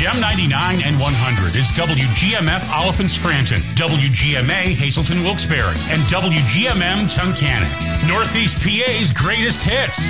XM 99 and 100 is WGMF Oliphant Scranton, WGMA Hazleton Wilkes-Barre, and WGMM Tunkhannock. Northeast PA's greatest hits.